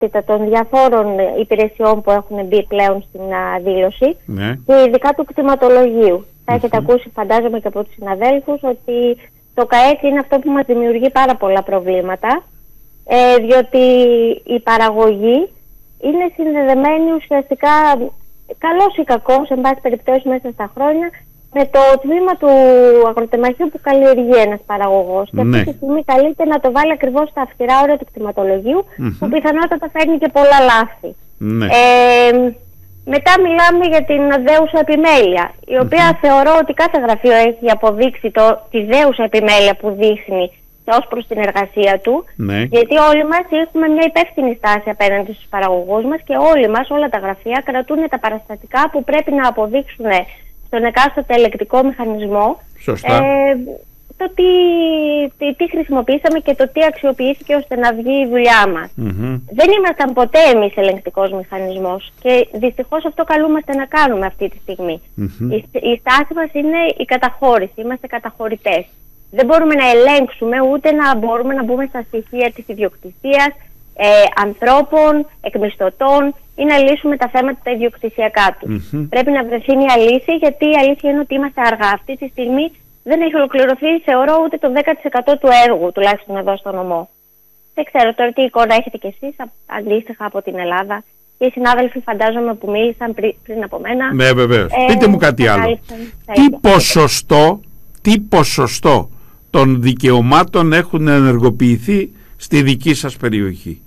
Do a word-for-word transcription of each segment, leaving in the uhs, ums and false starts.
των διαφόρων υπηρεσιών που έχουν μπει πλέον στην uh, δήλωση, ναι. και ειδικά του κτηματολογίου. Mm-hmm. Θα έχετε ακούσει, φαντάζομαι, και από τους συναδέλφους ότι το ΚΑΕΚ είναι αυτό που μας δημιουργεί πάρα πολλά προβλήματα, ε, διότι η παραγωγή είναι συνδεδεμένη ουσιαστικά, καλός ή κακός, σε πάση περιπτώσει μέσα στα χρόνια, με το τμήμα του αγροτεμαχίου που καλλιεργεί ένας παραγωγός. Ναι. Και αυτή τη στιγμή καλείται να το βάλει ακριβώς στα αυστηρά όρια του κτηματολογίου, mm-hmm. που πιθανότατα φέρνει και πολλά λάθη. Ναι. Ε, μετά μιλάμε για την δέουσα επιμέλεια, η οποία mm-hmm. θεωρώ ότι κάθε γραφείο έχει αποδείξει το, τη δέουσα επιμέλεια που δείχνει ως προς την εργασία του, ναι. γιατί όλοι μας έχουμε μια υπεύθυνη στάση απέναντι στους παραγωγούς μας και όλοι μας, όλα τα γραφεία, κρατούν τα παραστατικά που πρέπει να αποδείξουν στον εκάστοτε ελεκτικό μηχανισμό. Σωστά. Ε, το τι, τι, τι χρησιμοποιήσαμε και το τι αξιοποιήθηκε ώστε να βγει η δουλειά μας. Mm-hmm. Δεν ήμασταν ποτέ εμείς ελεγκτικός μηχανισμός και δυστυχώς αυτό καλούμαστε να κάνουμε αυτή τη στιγμή. Mm-hmm. Η, η στάση μας είναι η καταχώρηση, είμαστε καταχωρητές. Δεν μπορούμε να ελέγξουμε ούτε να μπορούμε να μπούμε στα στοιχεία της ιδιοκτησίας ε, ανθρώπων, εκμισθωτών ή να λύσουμε τα θέματα τα ιδιοκτησιακά τους. Mm-hmm. Πρέπει να βρεθεί μια λύση, γιατί η αλήθεια είναι ότι είμαστε αργά. Αυτή τη στιγμή δεν έχει ολοκληρωθεί, θεωρώ, ούτε το δέκα τοις εκατό του έργου, τουλάχιστον εδώ στο νομό. Δεν ξέρω τώρα τι εικόνα έχετε κι εσείς αντίστοιχα από την Ελλάδα. Και οι συνάδελφοι, φαντάζομαι, που μίλησαν πριν, πριν από μένα. Ναι, βεβαίως. Ε, Πείτε μου κάτι άλλο. Τι ποσοστό, τι ποσοστό των δικαιωμάτων έχουν ενεργοποιηθεί στη δική σας περιοχή?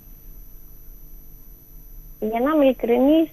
Για να είμαι ειλικρινής,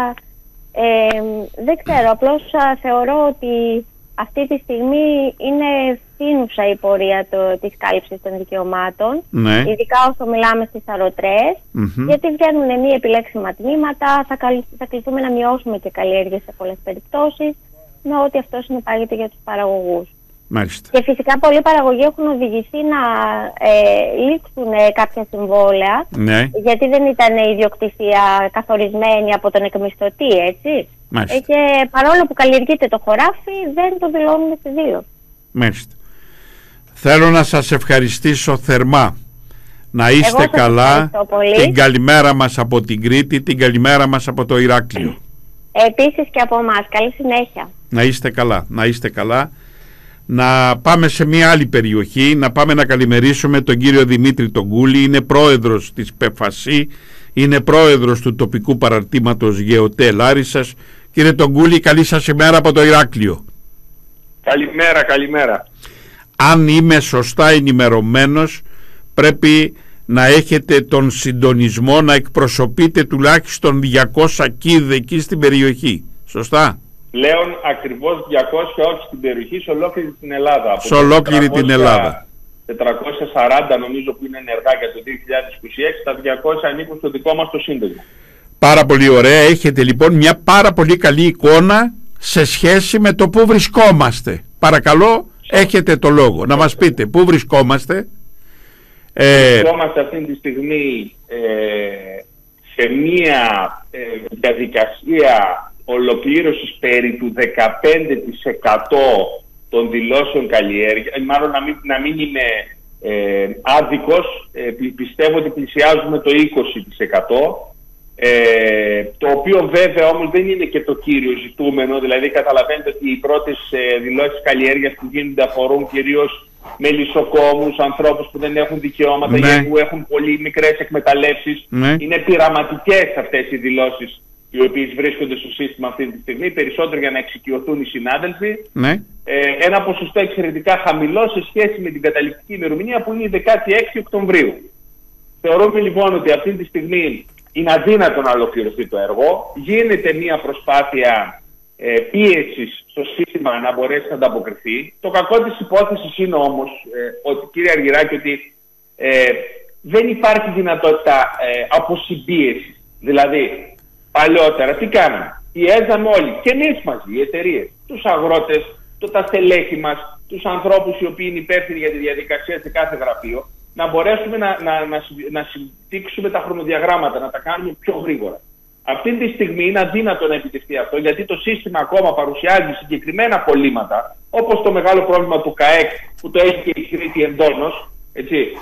ε, δεν ξέρω. Απλώς α, θεωρώ ότι αυτή τη στιγμή είναι φθήνουσα η πορεία το, της κάλυψης των δικαιωμάτων, ναι. ειδικά όσο μιλάμε στις αρωτρές, mm-hmm. γιατί βγαίνουν μη επιλέξιμα τμήματα, θα, καλ, θα κληθούμε να μειώσουμε και καλλιέργειες σε πολλές περιπτώσεις, με ό,τι αυτό συνεπάγεται για τους παραγωγούς. Μάλιστα. Και φυσικά πολλοί παραγωγοί έχουν οδηγηθεί να ε, λήξουν ε, κάποια συμβόλαια, ναι. γιατί δεν ήταν η ιδιοκτησία καθορισμένη από τον εκμισθωτή, έτσι. Μάλιστα. Ε, και παρόλο που καλλιεργείται το χωράφι, δεν το δηλώνουν στη δήλωση. Μάλιστα. Θέλω να σας ευχαριστήσω θερμά. Να είστε Εγώ καλά. Την καλημέρα μας από την Κρήτη, την καλημέρα μας από το Ηράκλειο. Επίσης και από εμάς. Καλή συνέχεια. Να είστε καλά, να είστε καλά. Να πάμε σε μια άλλη περιοχή, να πάμε να καλημερίσουμε τον κύριο Δημήτρη Τογκούλη. Είναι πρόεδρος της ΠΕΦΑΣΥ, είναι πρόεδρος του τοπικού παραρτήματος ΓΕΟΤΕ Λάρισσας. Κύριε Τογκούλη, καλή σας ημέρα από το Ηράκλειο. Καλημέρα, καλημέρα. Αν είμαι σωστά ενημερωμένος, πρέπει να έχετε τον συντονισμό να εκπροσωπείτε τουλάχιστον διακόσια κίδε εκεί στην περιοχή. Σωστά? Πλέον ακριβώς διακόσια, όχι στην περιοχή, σε ολόκληρη την Ελλάδα. Σε ολόκληρη την Ελλάδα. τετρακόσια σαράντα νομίζω που είναι ενεργά για το δύο χιλιάδες είκοσι έξι, τα διακόσια ανήκουν στο δικό μας το σύνδεσμο. Πάρα πολύ ωραία. Έχετε λοιπόν μια πάρα πολύ καλή εικόνα σε σχέση με το πού βρισκόμαστε. Παρακαλώ, έχετε το λόγο. Να μας πείτε πού βρισκόμαστε. Ε... Βρισκόμαστε αυτή τη στιγμή ε, σε μια ε, διαδικασία ολοκλήρωσης περί του δεκαπέντε τοις εκατό των δηλώσεων καλλιέργεια. Μάλλον να μην, να μην είμαι ε, άδικος, ε, πιστεύω ότι πλησιάζουμε το είκοσι τοις εκατό. Ε, το οποίο βέβαια όμως δεν είναι και το κύριο ζητούμενο. Δηλαδή καταλαβαίνετε ότι οι πρώτες ε, δηλώσεις καλλιέργειας που γίνονται αφορούν κυρίως μελισσοκόμους, ανθρώπους που δεν έχουν δικαιώματα, ναι. ή που έχουν πολύ μικρές εκμεταλλεύσεις. Ναι. Είναι πειραματικές αυτές οι δηλώσεις οι οποίες βρίσκονται στο σύστημα αυτή τη στιγμή, περισσότερο για να εξοικειωθούν οι συνάδελφοι. Ναι. Ε, ένα ποσοστό εξαιρετικά χαμηλό σε σχέση με την καταληκτική ημερομηνία που είναι η δεκάτη έκτη Οκτωβρίου. Θεωρούμε λοιπόν ότι αυτή τη στιγμή είναι αδύνατο να ολοκληρωθεί το έργο. Γίνεται μια προσπάθεια ε, πίεσης στο σύστημα να μπορέσει να ανταποκριθεί. Το κακό της υπόθεσης είναι όμως, ε, ότι, κύριε Αργυράκη, ότι ε, δεν υπάρχει δυνατότητα ε, αποσυμπίεσης. Δηλαδή, παλαιότερα τι κάναμε? Πιέζαμε όλοι, και εμείς μαζί, οι εταιρείες, τους αγρότες, το, τα στελέχη μας, τους ανθρώπους οι οποίοι είναι υπεύθυνοι για τη διαδικασία σε κάθε γραφείο, να μπορέσουμε να, να, να, να συμπτύξουμε τα χρονοδιαγράμματα, να τα κάνουμε πιο γρήγορα. Αυτή τη στιγμή είναι αδύνατο να επιτευχθεί αυτό, γιατί το σύστημα ακόμα παρουσιάζει συγκεκριμένα κολλήματα, όπως το μεγάλο πρόβλημα του ΚΑΕΚ που το έχει και η Κρήτη εντόνως, έτσι.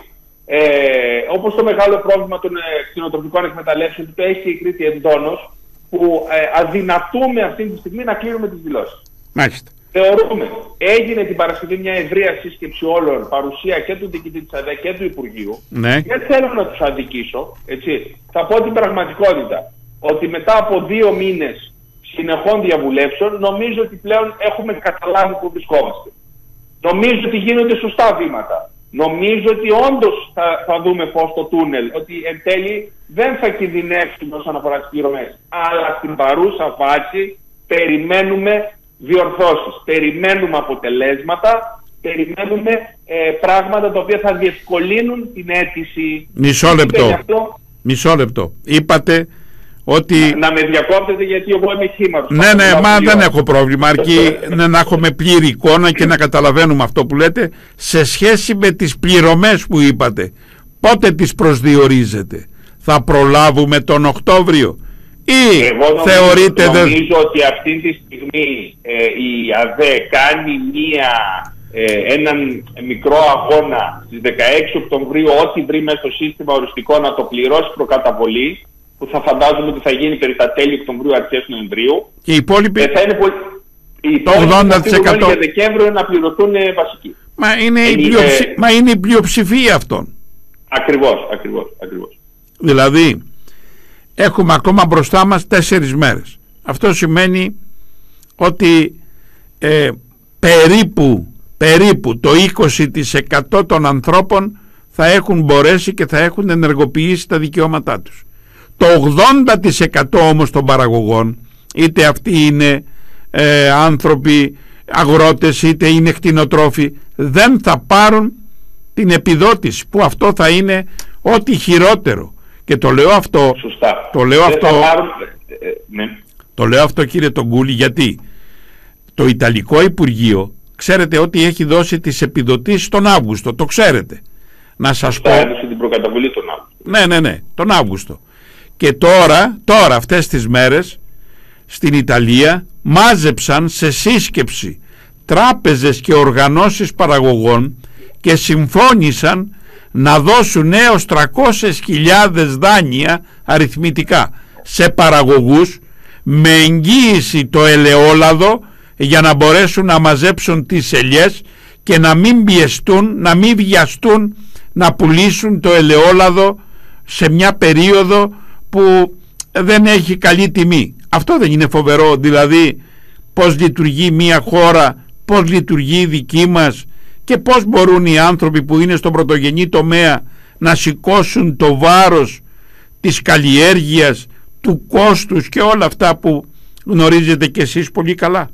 Ε, όπως το μεγάλο πρόβλημα των ε, κτηνοτροφικών εκμεταλλεύσεων, το έχει η Κρήτη εντόνως, που ε, αδυνατούμε αυτή τη στιγμή να κλείνουμε τις δηλώσεις. Μάλιστα. Θεωρούμε, έγινε την Παρασκευή μια ευρεία σύσκεψη όλων, παρουσία και του διοικητή της ΑΔΕ και του Υπουργείου. Ναι. Δεν θέλω να τους αδικήσω, έτσι. Θα πω την πραγματικότητα, ότι μετά από δύο μήνες συνεχών διαβουλεύσεων, νομίζω ότι πλέον έχουμε καταλάβει που βρισκόμαστε. Νομίζω ότι γίνονται σωστά βήματα. Νομίζω ότι όντως θα, θα δούμε φως στο τούνελ, ότι εν τέλει δεν θα κινδυνεύσουμε όσον αφορά τις πληρωμές. Αλλά στην παρούσα φάση περιμένουμε διορθώσεις, περιμένουμε αποτελέσματα, περιμένουμε ε, πράγματα τα οποία θα διευκολύνουν την αίτηση. Μισό λεπτό. Μισό λεπτό. Είπατε ότι... Να, να με διακόπτετε, γιατί εγώ είμαι χήμαρος. Ναι, ναι, μα δεν έχω πρόβλημα. Αρκεί να, να έχουμε πλήρη εικόνα και να καταλαβαίνουμε αυτό που λέτε. Σε σχέση με τις πληρωμές που είπατε, πότε τις προσδιορίζετε? Θα προλάβουμε τον Οκτώβριο ή εγώ νομίζω, θεωρείτε... Νομίζω δε... ότι αυτή τη στιγμή ε, η ΑΔΕ κάνει μία, ε, έναν μικρό αγώνα στις δεκαέξι Οκτωβρίου, ό,τι βρει μέσα στο σύστημα οριστικό να το πληρώσει προκαταβολή, που θα φαντάζομαι ότι θα γίνει περί τα τέλη Οκτωβρίου, αρχές Νοεμβρίου. Και οι υπόλοιποι... Ε, θα είναι πολύ... Οι το ογδόντα τοις εκατό για Δεκέμβριο να πληρωθούν ε, βασικοί. Μα είναι, ε, η πλειοψη... ε... Μα είναι η πλειοψηφία αυτών. Ακριβώς, ακριβώς, ακριβώς. Δηλαδή, έχουμε ακόμα μπροστά μας τέσσερις μέρες. Αυτό σημαίνει ότι ε, περίπου, περίπου το είκοσι τοις εκατό των ανθρώπων θα έχουν μπορέσει και θα έχουν ενεργοποιήσει τα δικαιώματά τους. Το ογδόντα τοις εκατό όμως των παραγωγών, είτε αυτοί είναι ε, άνθρωποι, αγρότες, είτε είναι κτηνοτρόφοι, δεν θα πάρουν την επιδότηση, που αυτό θα είναι ό,τι χειρότερο. Και το λέω αυτό, Σωστά. Το λέω αυτό, πάρουν... ε, ναι. το λέω αυτό κύριε Τογκούλη, γιατί το Ιταλικό Υπουργείο, ξέρετε ότι έχει δώσει τις επιδοτήσεις τον Αύγουστο, το ξέρετε. Να σας πω... έδωσε την προκαταβολή τον Αύγουστο. Ναι, ναι, ναι, τον Αύγουστο. Και τώρα, τώρα αυτές τις μέρες στην Ιταλία μάζεψαν σε σύσκεψη τράπεζες και οργανώσεις παραγωγών και συμφώνησαν να δώσουν έως τριακόσιες χιλιάδες δάνεια αριθμητικά σε παραγωγούς με εγγύηση το ελαιόλαδο, για να μπορέσουν να μαζέψουν τις ελιές και να μην πιεστούν, να μην βιαστούν να πουλήσουν το ελαιόλαδο σε μια περίοδο που δεν έχει καλή τιμή. Αυτό δεν είναι φοβερό? Δηλαδή πώς λειτουργεί μια χώρα, πώς λειτουργεί η δική μας και πώς μπορούν οι άνθρωποι που είναι στον πρωτογενή τομέα να σηκώσουν το βάρος της καλλιέργειας, του κόστους και όλα αυτά που γνωρίζετε κι εσείς πολύ καλά.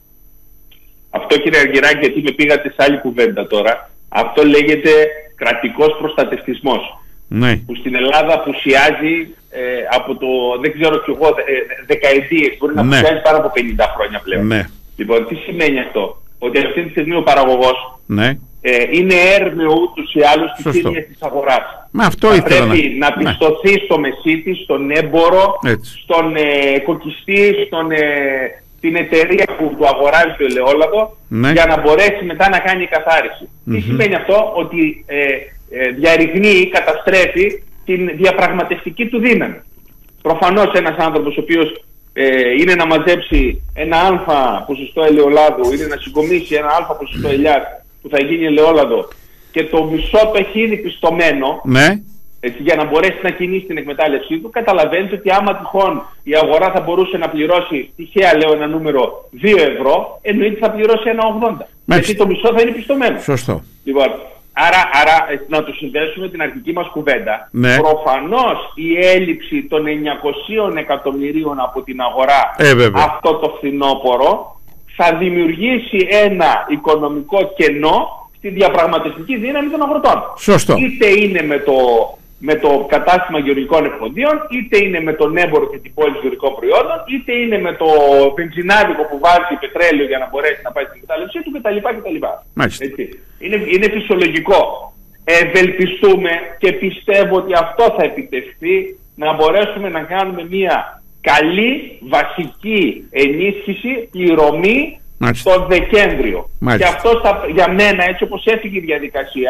Αυτό, κύριε Αργυράκη, γιατί με πήγατε σε άλλη κουβέντα τώρα, αυτό λέγεται κρατικός προστατευτισμός. Ναι. Που στην Ελλάδα απουσιάζει ε, από το, δεν ξέρω κι εγώ, ε, δεκαετίες, μπορεί να ναι. απουσιάζει πάνω από πενήντα χρόνια πλέον. Ναι. Λοιπόν, τι σημαίνει αυτό? Ότι αυτή τη στιγμή ο παραγωγός ναι. ε, είναι έρμεο ούτως ή άλλως της ίδιας της αγοράς. Μα αυτό θα ήθελα πρέπει να, να πιστωθεί ναι. στο μεσίτη, στον έμπορο, έτσι. στον ε, κοκκιστή, στον... Ε, την εταιρεία που του αγοράζει το ελαιόλαδο, ναι. για να μπορέσει μετά να κάνει καθάριση. Mm-hmm. Τι σημαίνει αυτό? Ότι ε, ε, διαρριγνύει, καταστρέφει την διαπραγματευτική του δύναμη. Προφανώς ένας άνθρωπος ο οποίος ε, είναι να μαζέψει ένα αλφα ποσοστό ελαιολάδου, είναι να συγκομίσει ένα αλφα ποσοστό ελιάς που θα γίνει ελαιόλαδο και το μισό το έχει ήδη πιστωμένο, ναι. έτσι, για να μπορέσει να κινήσει την εκμετάλλευσή του, καταλαβαίνετε ότι άμα τυχόν η αγορά θα μπορούσε να πληρώσει, τυχαία λέω ένα νούμερο, δύο ευρώ, εννοείται θα πληρώσει ένα ογδόντα. Γιατί το μισό θα είναι πιστωμένο. Σωστό. Λοιπόν, άρα, άρα να το συνδέσουμε την αρχική μας κουβέντα. Ναι. Προφανώς η έλλειψη των εννιακοσίων εκατομμυρίων από την αγορά ε, αυτό το φθινόπωρο θα δημιουργήσει ένα οικονομικό κενό στη διαπραγματευτική δύναμη των αγροτών. Σωστό. Είτε είναι με το, με το κατάστημα γεωργικών εφοδίων, είτε είναι με τον έμπορο και την πώληση γεωργικών προϊόντων, είτε είναι με το βενζινάδικο που βάζει πετρέλαιο για να μπορέσει να πάει στην εκμετάλλευσή του κτλ. κτλ. Έτσι. Είναι, είναι φυσιολογικό. Ευελπιστούμε και πιστεύω ότι αυτό θα επιτευχθεί, να μπορέσουμε να κάνουμε μια καλή βασική ενίσχυση, πληρωμή τον Δεκέμβριο. Μάλιστα. Και αυτό θα, για μένα, έτσι όπως έφυγε η διαδικασία,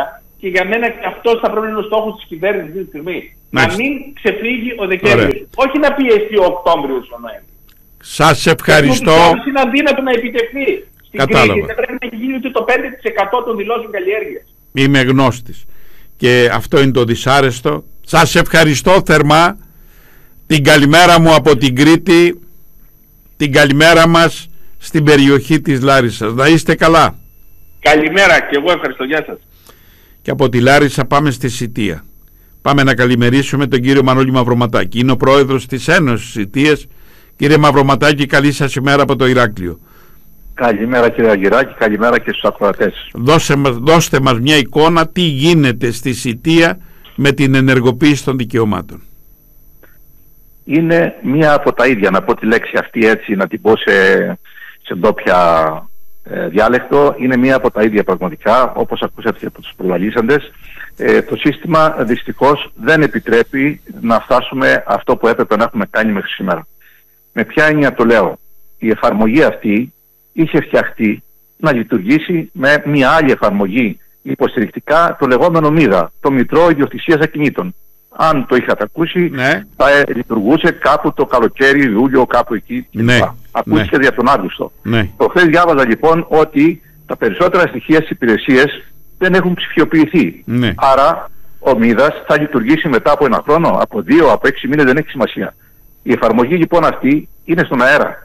και για μένα και αυτός θα πρέπει να είναι ο στόχος της κυβέρνησης αυτή τη στιγμή. Μάλιστα. Να μην ξεφύγει ο Δεκέμβριος. Όχι να πιεστεί ο Οκτώβριος ο Νοέμβριος. Σας ευχαριστώ. Είναι αδύνατο να επιτευχθεί. Στην Κατάλαβα. Κρήτη δεν πρέπει να έχει γίνει ούτε το πέντε τοις εκατό των δηλώσεων καλλιέργειας. Είμαι γνώστης. Και αυτό είναι το δυσάρεστο. Σας ευχαριστώ θερμά. Την καλημέρα μου από την Κρήτη. Την καλημέρα μας στην περιοχή της Λάρισσας. Να είστε καλά. Καλημέρα και εγώ ευχαριστώ. Γεια σας. Και από τη Λάρισα πάμε στη Σιτία. Πάμε να καλημερίσουμε τον κύριο Μανώλη Μαυροματάκη. Είναι ο πρόεδρος της Ένωσης Σιτίας. Κύριε Μαυροματάκη, καλή σας ημέρα από το Ηράκλειο. Καλημέρα κύριε Αργυράκη, καλημέρα και στους ακροατές. Δώστε μας, δώστε μας μια εικόνα τι γίνεται στη Σιτία με την ενεργοποίηση των δικαιωμάτων. Είναι μία από τα ίδια, να πω τη λέξη αυτή έτσι, να την πω σε, σε ντόπια ε, διάλεκτο. Είναι μία από τα ίδια πραγματικά, όπως ακούσατε και από τους προλαλήσαντες. Ε, το σύστημα δυστυχώς δεν επιτρέπει να φτάσουμε αυτό που έπρεπε να έχουμε κάνει μέχρι σήμερα. Με ποια έννοια το λέω? Η εφαρμογή αυτή είχε φτιαχτεί να λειτουργήσει με μια άλλη εφαρμογή υποστηρικτικά, το λεγόμενο ΜΥΔΑ, το Μητρό Ιδιοκτησίας Ακινήτων. Αν το είχατε ακούσει, ναι, θα ε, λειτουργούσε κάπου το καλοκαίρι, Ιούλιο, κάπου εκεί. Ναι, ακούστηκε ναι. δια τον Αύγουστο. Ναι. Προχθές διάβαζα λοιπόν ότι τα περισσότερα στοιχεία στις υπηρεσίες δεν έχουν ψηφιοποιηθεί. Ναι. Άρα ο ΜΥΔΑς θα λειτουργήσει μετά από ένα χρόνο, από δύο, από έξι μήνες, δεν έχει σημασία. Η εφαρμογή λοιπόν αυτή είναι στον αέρα.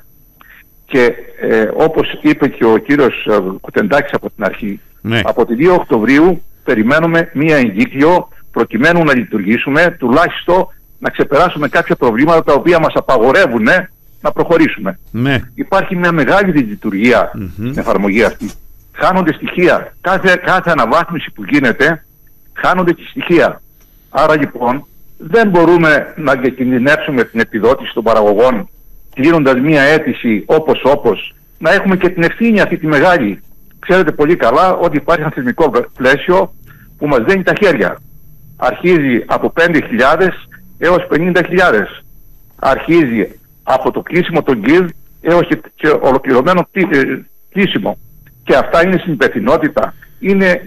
Και ε, όπως είπε και ο κύριος ε, Κουτεντάκης από την αρχή, ναι, από τη δύο Οκτωβρίου περιμένουμε μία εγκύκλιο προκειμένου να λειτουργήσουμε, τουλάχιστον να ξεπεράσουμε κάποια προβλήματα τα οποία μας απαγορεύουν ναι, να προχωρήσουμε. Ναι. Υπάρχει μια μεγάλη δυσλειτουργία mm-hmm. στην εφαρμογή αυτή. Χάνονται στοιχεία. Κάθε, κάθε αναβάθμιση που γίνεται χάνονται και στοιχεία. Άρα λοιπόν δεν μπορούμε να διακινδυνεύσουμε την επιδότηση των παραγωγών κλείνοντας μία αίτηση όπως όπως, να έχουμε και την ευθύνη αυτή τη μεγάλη. Ξέρετε πολύ καλά ότι υπάρχει ένα θεσμικό πλαίσιο που μας δένει τα χέρια. Αρχίζει από πέντε χιλιάδες έως πενήντα χιλιάδες. Αρχίζει από το κλείσιμο των γκυρ έως και, και ολοκληρωμένο κλείσιμο. Και αυτά είναι συνυπευθυνότητα, είναι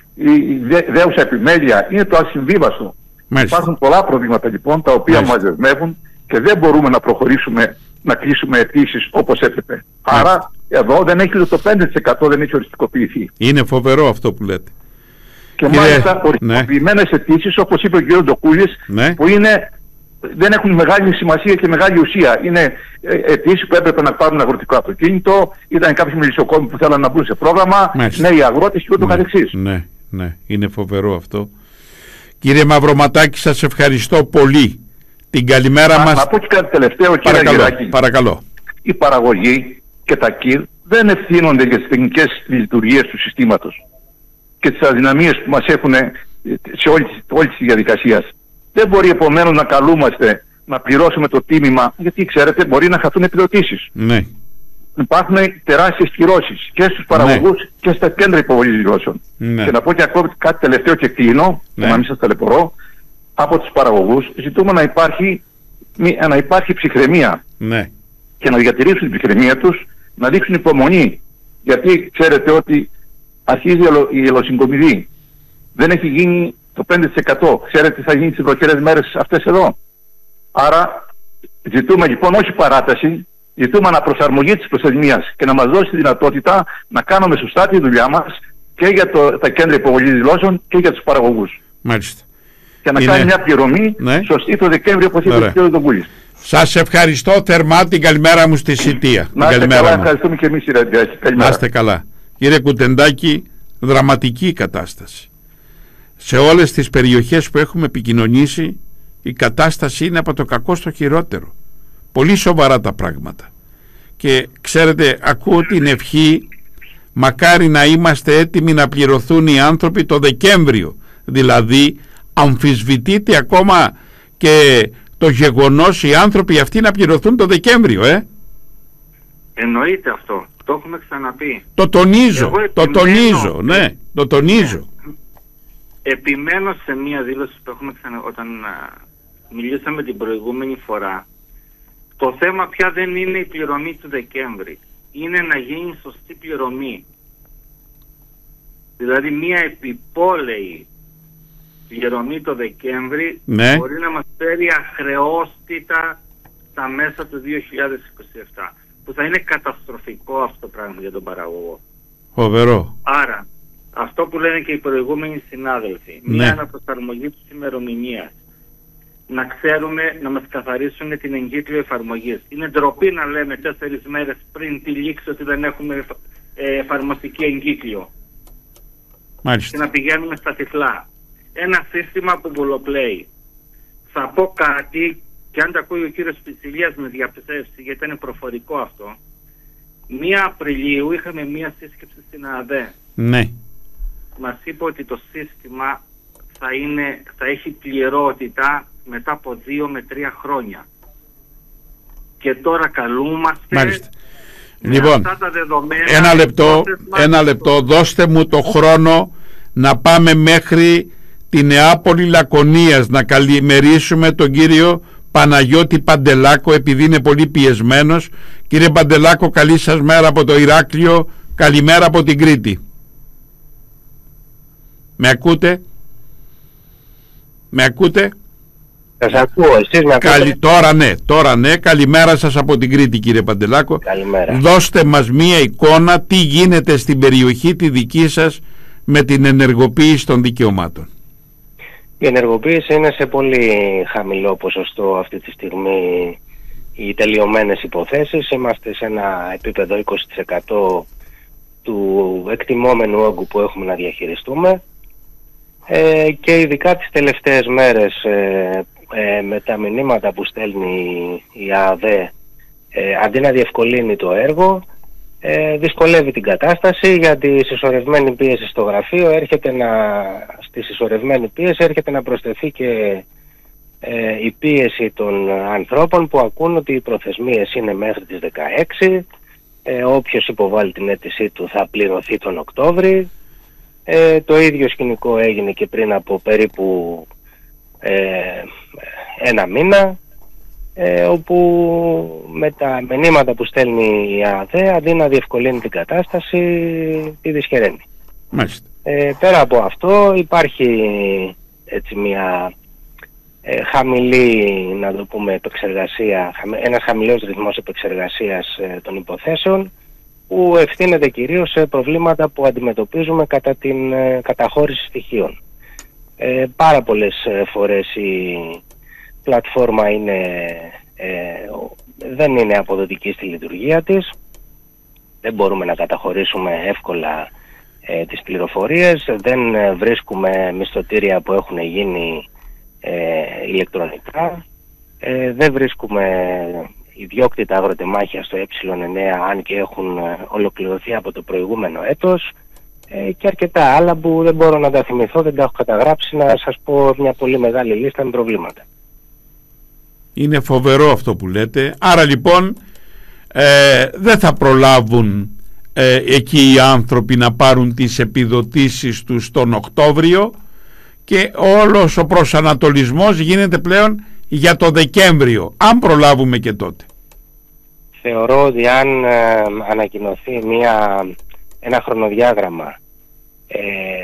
η δέουσα επιμέλεια, είναι το ασυμβίβαστο. Μάλιστα. Υπάρχουν πολλά προβλήματα λοιπόν τα οποία μας δεσμεύουν και δεν μπορούμε να προχωρήσουμε να κλείσουμε αιτήσεις όπως έπρεπε. Μάλιστα. Άρα εδώ δεν έχει το πέντε τοις εκατό δεν έχει οριστικοποιηθεί. Είναι φοβερό αυτό που λέτε. Και Κύριε... μάλιστα οριστικοποιημένες ναι. αιτήσεις όπως είπε ο κ. Ντοκούλης ναι. που είναι, δεν έχουν μεγάλη σημασία και μεγάλη ουσία. Είναι αιτήσεις που έπρεπε να πάρουν αγροτικό αυτοκίνητο, ήταν κάποιοι μελισσοκόμοι που θέλαν να μπουν σε πρόγραμμα, νέοι αγρότες και ούτω ναι. καθεξής. Ναι, ναι, είναι φοβερό αυτό. Κύριε Μαυροματάκη, σας ευχαριστώ πολύ. Την καλημέρα να, μας. Να πω και κάτι τελευταίο, κύριε Αργυράκη. Παρακαλώ. Η παραγωγή και τα ΚΙΡ δεν ευθύνονται για τις τεχνικές λειτουργίες του συστήματος και τις αδυναμίες που μας έχουν σε όλη, όλη τη διαδικασία. Δεν μπορεί επομένως να καλούμαστε να πληρώσουμε το τίμημα, γιατί ξέρετε μπορεί να χαθούν επιδοτήσεις. Ναι. Υπάρχουν τεράστιες κυρώσεις και στους παραγωγούς ναι. και στα κέντρα υποβολής δηλώσεων. Ναι. Και να πω και ακόμη κάτι τελευταίο και κλείνω, ναι. να μην σας ταλαιπωρώ. Από τους παραγωγούς ζητούμε να υπάρχει, να υπάρχει ψυχραιμία ναι. και να διατηρήσουν την ψυχραιμία τους, να δείξουν υπομονή. Γιατί ξέρετε ότι αρχίζει η ελοσυγκομιδή. Δεν έχει γίνει το πέντε τοις εκατό. Ξέρετε τι θα γίνει τις βροχερές μέρες αυτές εδώ. Άρα ζητούμε λοιπόν όχι παράταση, ζητούμε αναπροσαρμογή της προθεσμίας και να μας δώσει τη δυνατότητα να κάνουμε σωστά τη δουλειά μας και για το, τα κέντρα υποβολής δηλώσεων και για τους παραγωγούς. Μάλιστα. Και να είναι... κάνει μια πληρωμή ναι. σωστή το Δεκέμβριο όπως είπε ο κ. Ντοκούλης. Σας ευχαριστώ θερμά, την καλημέρα μου στη Σιτία. Να είστε καλά, ευχαριστούμε και εμείς. Να είστε καλά. Κύριε Κουτεντάκη, δραματική κατάσταση. Σε όλες τις περιοχές που έχουμε επικοινωνήσει η κατάσταση είναι από το κακό στο χειρότερο. Πολύ σοβαρά τα πράγματα. Και ξέρετε, ακούω την ευχή, μακάρι να είμαστε έτοιμοι να πληρωθούν οι άνθρωποι το Δεκέμβριο. Δηλαδή αμφισβητείται ακόμα και το γεγονός οι άνθρωποι αυτοί να πληρωθούν το Δεκέμβριο, ε. Εννοείται αυτό. Το έχουμε ξαναπεί. Το τονίζω, επιμένω, το τονίζω, ναι, το τονίζω. Επιμένω σε μία δήλωση που έχουμε ξανα... όταν α, μιλήσαμε την προηγούμενη φορά. Το θέμα πια δεν είναι η πληρωμή του Δεκέμβρη. Είναι να γίνει σωστή πληρωμή. Δηλαδή μία επιπόλαιη πληρωμή το Δεκέμβρη, ναι, μπορεί να μας φέρει αχρεώστητα στα μέσα του δύο χιλιάδες είκοσι επτά, που θα είναι καταστροφικό αυτό το πράγμα για τον παραγωγό. Φοβερό. Άρα, αυτό που λένε και οι προηγούμενοι συνάδελφοι, ναι, μια αναπροσαρμογή της ημερομηνίας, να ξέρουμε να μας καθαρίσουν την εγκύκλιο εφαρμογής. Είναι ντροπή να λέμε τέσσερις μέρες πριν τη λήξη ότι δεν έχουμε εφαρμοστική εγκύκλιο. Μάλιστα. Και να πηγαίνουμε στα τυφλά. Ένα σύστημα που βολοπλέει. Θα πω κάτι, και αν τα ακούει ο κύριος Πιτσιλίας με διαπιστεύσει, γιατί είναι προφορικό αυτό. Μία Απριλίου είχαμε μία σύσκεψη στην ΑΔΕ. Ναι. Μας είπε ότι το σύστημα θα, είναι, θα έχει πληρότητα μετά από δύο με τρία χρόνια. Και τώρα καλούμαστε. Μάλιστα. Λοιπόν, αυτά τα δεδομένα, ένα λεπτό, ένα λεπτό, δώστε μου το χρόνο να πάμε μέχρι τη Νεάπολη Λακωνίας να καλημερίσουμε τον κύριο Παναγιώτη Παντελάκο, επειδή είναι πολύ πιεσμένος. Κύριε Παντελάκο, καλή σας μέρα από το Ηράκλειο, καλημέρα από την Κρήτη. Με ακούτε? Με ακούτε? Σας ακούω, εσείς με ακούτε? Καλη... Τώρα ναι, τώρα ναι, καλημέρα σας από την Κρήτη, κύριε Παντελάκο. Καλημέρα. Δώστε μας μία εικόνα τι γίνεται στην περιοχή τη δική σας με την ενεργοποίηση των δικαιωμάτων. Η ενεργοποίηση είναι σε πολύ χαμηλό ποσοστό αυτή τη στιγμή. Οι τελειωμένες υποθέσεις, είμαστε σε ένα επίπεδο είκοσι τοις εκατό του εκτιμόμενου όγκου που έχουμε να διαχειριστούμε, ε, και ειδικά τις τελευταίες μέρες ε, ε, με τα μηνύματα που στέλνει η ΑΔΕ, ε, αντί να διευκολύνει το έργο, ε, δυσκολεύει την κατάσταση, γιατί η συσσωρευμένη πίεση στο γραφείο έρχεται να, στη συσσωρευμένη πίεση έρχεται να προσθεθεί και ε, η πίεση των ανθρώπων που ακούν ότι οι προθεσμίες είναι μέχρι τις δεκαέξι, ε, όποιος υποβάλει την αίτησή του θα πληρωθεί τον Οκτώβρη. Ε, το ίδιο σκηνικό έγινε και πριν από περίπου ε, ένα μήνα, ε, όπου με τα μηνύματα που στέλνει η ΑΔΕ, αντί να διευκολύνει την κατάσταση, τη δυσχεραίνει. Μάλιστα. Ε, πέρα από αυτό υπάρχει έτσι μια ε, χαμηλή, να το πούμε, επεξεργασία, ένας χαμηλός ρυθμός επεξεργασίας ε, των υποθέσεων, που ευθύνεται κυρίως σε προβλήματα που αντιμετωπίζουμε κατά την ε, καταχώρηση στοιχείων. Ε, πάρα πολλές ε, φορές η πλατφόρμα είναι, ε, δεν είναι αποδοτική στη λειτουργία της, δεν μπορούμε να καταχωρήσουμε εύκολα ε, τις πληροφορίες, δεν ε, βρίσκουμε μισθωτήρια που έχουν γίνει ε, ηλεκτρονικά, ε, δεν βρίσκουμε ιδιόκτητα αγροτεμάχια στο ε εννέα, αν και έχουν ολοκληρωθεί από το προηγούμενο έτος, ε, και αρκετά άλλα που δεν μπορώ να τα θυμηθώ, δεν τα έχω καταγράψει, να σας πω μια πολύ μεγάλη λίστα με προβλήματα. Είναι φοβερό αυτό που λέτε. Άρα λοιπόν ε, δεν θα προλάβουν ε, εκεί οι άνθρωποι να πάρουν τις επιδοτήσεις τους τον Οκτώβριο, και όλος ο προσανατολισμός γίνεται πλέον για το Δεκέμβριο, αν προλάβουμε και τότε. Θεωρώ ότι αν ε, ανακοινωθεί μια, ένα χρονοδιάγραμμα ε,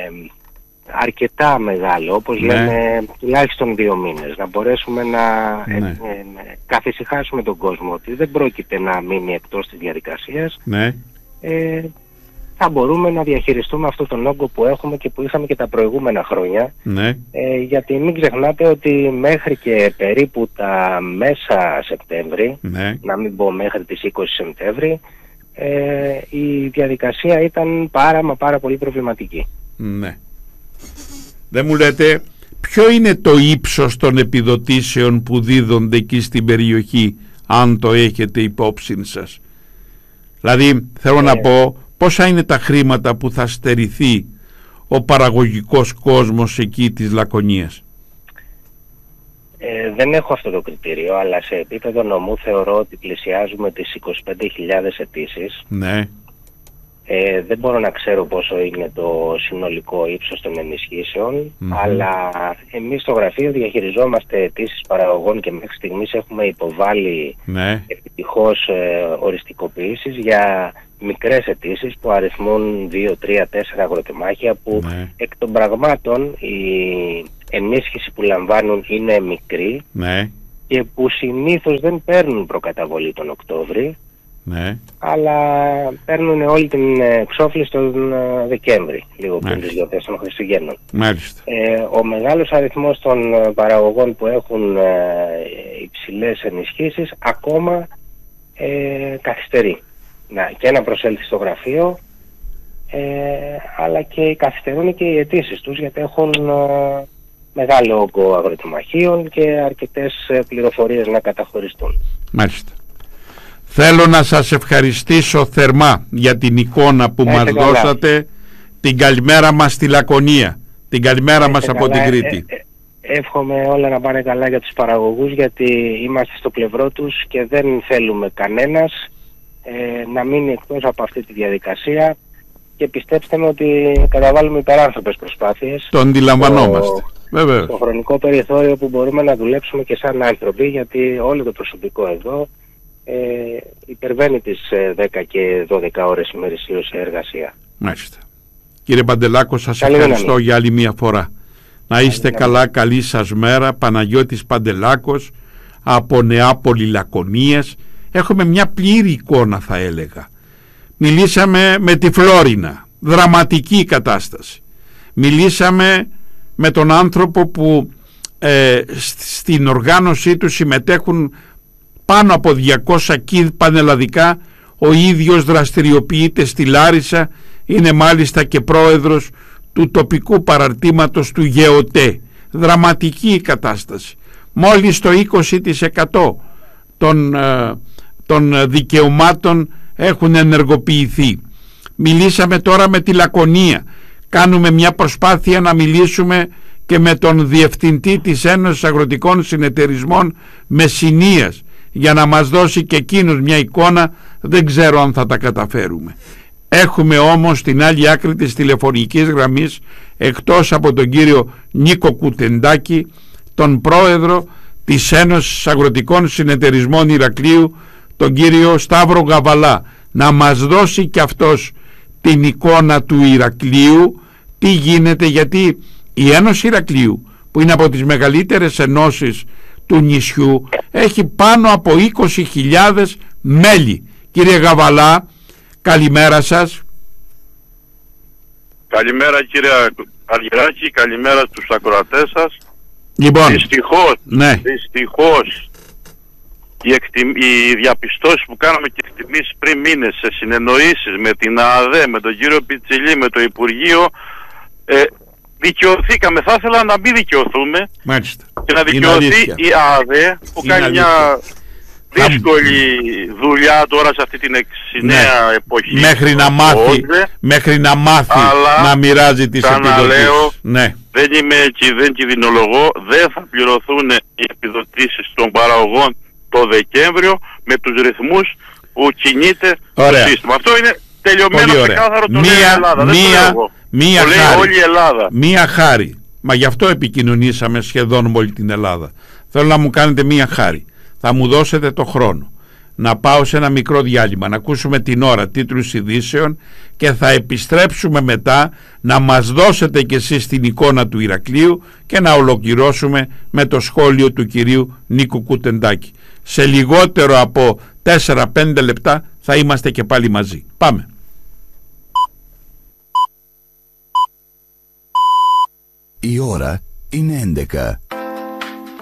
αρκετά μεγάλο, όπως ναι. λέμε τουλάχιστον δύο μήνες, να μπορέσουμε να ναι. ε, ε, καθησυχάσουμε τον κόσμο ότι δεν πρόκειται να μείνει εκτός της διαδικασίας, ναι. ε, θα μπορούμε να διαχειριστούμε αυτόν τον όγκο που έχουμε και που είχαμε και τα προηγούμενα χρόνια. Ναι. Ε, γιατί μην ξεχνάτε ότι μέχρι και περίπου τα μέσα Σεπτέμβρη, ναι. να μην πω μέχρι τις είκοσι Σεπτέμβρη, ε, η διαδικασία ήταν πάρα μα πάρα πολύ προβληματική. Ναι. Δεν μου λέτε ποιο είναι το ύψος των επιδοτήσεων που δίδονται εκεί στην περιοχή, αν το έχετε υπόψη σας? Δηλαδή θέλω ε, να πω, πόσα είναι τα χρήματα που θα στερηθεί ο παραγωγικός κόσμος εκεί της Λακωνίας? Ε, δεν έχω αυτό το κριτήριο, αλλά σε επίπεδο νομού θεωρώ ότι πλησιάζουμε τις είκοσι πέντε χιλιάδες αιτήσεις. Ναι. Ε, δεν μπορώ να ξέρω πόσο είναι το συνολικό ύψος των ενισχύσεων, mm-hmm. αλλά εμείς στο γραφείο διαχειριζόμαστε αιτήσεις παραγωγών και μέχρι στιγμής έχουμε υποβάλει ναι. επιτυχώς ε, οριστικοποιήσεις για μικρές αιτήσεις που αριθμούν δύο, τρία, τέσσερα αγροτεμάχια, που ναι. εκ των πραγμάτων η ενίσχυση που λαμβάνουν είναι μικρή, ναι, και που συνήθως δεν παίρνουν προκαταβολή τον Οκτώβρη, ναι, αλλά παίρνουν όλη την εξόφληση τον Δεκέμβρη, λίγο πριν τις γιορτές των Χριστουγέννων. Μάλιστα. Ε, ο μεγάλος αριθμός των παραγωγών που έχουν ε, υψηλές ενισχύσεις ακόμα ε, καθυστερεί να, και να προσέλθει στο γραφείο, ε, αλλά και καθυστερούν και οι αιτήσεις τους, γιατί έχουν ε, μεγάλο όγκο αγροτεμαχίων και αρκετές πληροφορίες να καταχωριστούν. Μάλιστα. Θέλω να σας ευχαριστήσω θερμά για την εικόνα που Έχετε μας καλά. δώσατε. Την καλημέρα μας στη Λακωνία. Την καλημέρα Έχετε μας καλά. από την Κρήτη. Ε, ε, εύχομαι όλα να πάνε καλά για τους παραγωγούς, γιατί είμαστε στο πλευρό τους και δεν θέλουμε κανένας ε, να μείνει εκτός από αυτή τη διαδικασία, και πιστέψτε με ότι καταβάλουμε υπεράνθρωπες προσπάθειες. Το αντιλαμβανόμαστε. Βεβαίως. Το χρονικό περιθώριο που μπορούμε να δουλέψουμε και σαν άνθρωποι, γιατί όλο το προσωπικό εδώ ε, υπερβαίνει τις δέκα και δώδεκα ώρες ημερησίως σε εργασία. Μάλιστα. Κύριε Παντελάκο, σας καλή ευχαριστώ δύναμη. για άλλη μια φορά. Να είστε καλή καλά, καλή σας μέρα. Παναγιώτης Παντελάκος από Νεάπολη Λακωνίας. Έχουμε μια πλήρη εικόνα, θα έλεγα. Μιλήσαμε με τη Φλόρινα, δραματική κατάσταση. Μιλήσαμε με τον άνθρωπο που ε, στην οργάνωσή του συμμετέχουν πάνω από διακόσια κι πανελλαδικά. Ο ίδιος δραστηριοποιείται στη Λάρισα, είναι μάλιστα και πρόεδρος του τοπικού παραρτήματος του ΓΕΟΤΕ. Δραματική η κατάσταση. Μόλις το είκοσι τοις εκατό των, ε, των δικαιωμάτων έχουν ενεργοποιηθεί. Μιλήσαμε τώρα με τη Λακωνία. Κάνουμε μια προσπάθεια να μιλήσουμε και με τον Διευθυντή της Ένωσης Αγροτικών Συνεταιρισμών Μεσσηνίας, για να μας δώσει και εκείνος μια εικόνα. Δεν ξέρω αν θα τα καταφέρουμε. Έχουμε όμως στην άλλη άκρη της τηλεφωνικής γραμμής, εκτός από τον κύριο Νίκο Κουτεντάκη, τον πρόεδρο της Ένωσης Αγροτικών Συνεταιρισμών Ηρακλείου, τον κύριο Σταύρο Γαβαλά, να μας δώσει και αυτός την εικόνα του Ηρακλείου, τι γίνεται, γιατί η Ένωση Ηρακλείου, που είναι από τις μεγαλύτερες ενώσεις του νησιού, έχει πάνω από είκοσι χιλιάδες μέλη. Κύριε Γαβαλά, καλημέρα σας. Καλημέρα κύριε Αργυράκη, καλημέρα στους ακροατές σας. Λοιπόν, δυστυχώς, ναι. δυστυχώς οι, εκτιμ... οι διαπιστώσεις που κάναμε και εκτιμήσεις πριν μήνες σε συνεννοήσεις με την ΑΑΔΕ, με τον κύριο Πιτσιλή, με το Υπουργείο, ε, δικαιωθήκαμε. Θα ήθελα να μην δικαιωθούμε. Μάλιστα. Και να δικαιωθεί η ΑΑΔΕ που είναι κάνει αλήθεια. μια δύσκολη δουλειά τώρα σε αυτή την νέα ναι. εποχή. Μέχρι να μάθει, μέχρι να μάθει να μοιράζει τις επιδοτήσεις. Ναι. Δεν είμαι δεν κινδυνολογώ, δεν θα πληρωθούν οι επιδοτήσεις των παραγωγών το Δεκέμβριο με τους ρυθμούς που κινείται ωραία. το σύστημα. Αυτό είναι τελειωμένο ξεκάθαρο, το μία, λέει η Ελλάδα. Μία, δεν το λέω μία το λέει χάρη, όλη η Ελλάδα. Μία χάρη. Μα γι' αυτό επικοινωνήσαμε σχεδόν με όλη την Ελλάδα. Θέλω να μου κάνετε μία χάρη. Θα μου δώσετε το χρόνο να πάω σε ένα μικρό διάλειμμα, να ακούσουμε την ώρα τίτλους ειδήσεων και θα επιστρέψουμε μετά να μας δώσετε κι εσείς την εικόνα του Ηρακλείου και να ολοκληρώσουμε με το σχόλιο του κυρίου Νίκου Κουτεντάκη. Σε λιγότερο από τέσσερα πέντε λεπτά θα είμαστε και πάλι μαζί. Πάμε. Η ώρα είναι έντεκα.